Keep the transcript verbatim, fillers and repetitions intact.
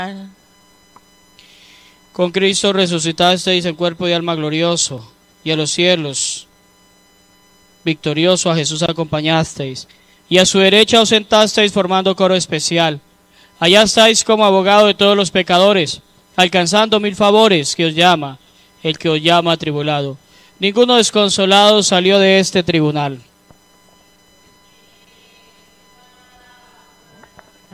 Con Cristo resucitasteis en cuerpo y alma glorioso, y a los cielos victorioso a Jesús acompañasteis, y a su derecha os sentasteis formando coro especial. Allá estáis como abogado de todos los pecadores, alcanzando mil favores que os llama, el que os llama atribulado. Ninguno desconsolado salió de este tribunal.